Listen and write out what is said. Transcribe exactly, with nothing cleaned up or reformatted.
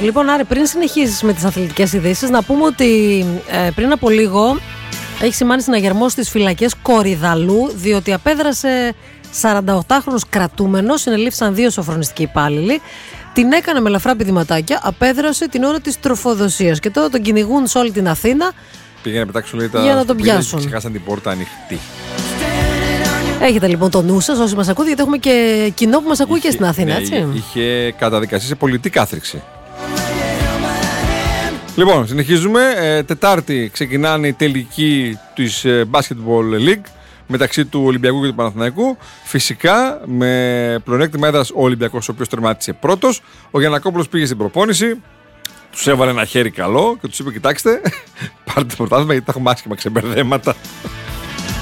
Λοιπόν, Άρη, πριν συνεχίσεις με τις αθλητικές ειδήσεις, να πούμε ότι ε, πριν από λίγο έχει σημάνει συναγερμό στις φυλακές Κορυδαλού, διότι απέδρασε σαρανταοκτάχρονος κρατούμενος, συνελήφθησαν δύο σοφρονιστικοί υπάλληλοι. Την έκανε με ελαφρά πηδηματάκια, απέδρασε την ώρα της τροφοδοσίας και τώρα τον κυνηγούν σε όλη την Αθήνα. Πήγαινε πετάξουν λέει, τα για να τον πιάσουν. Ξεχάσαν την πόρτα ανοιχτή. Έχετε λοιπόν το νου σας όσοι μας ακούτε, γιατί έχουμε και κοινό που μας ακούει είχε, και στην Αθήνα, ναι, έτσι. Είχε καταδικαστεί σε πολιτική κάθριξη. Λοιπόν, συνεχίζουμε. Ε, Τετάρτη ξεκινάνε οι τελικοί της ε, Basketball League μεταξύ του Ολυμπιακού και του Παναθηναϊκού. Φυσικά με πλεονέκτημα έδρας ο Ολυμπιακός, ο οποίος τερμάτισε πρώτος. Ο Γιαννακόπουλος πήγε στην προπόνηση, τους έβαλε ένα χέρι καλό και τους είπε: κοιτάξτε, πάρτε το πρωτάθλημα γιατί τα έχουμε άσχημα ξεμπερδέματα.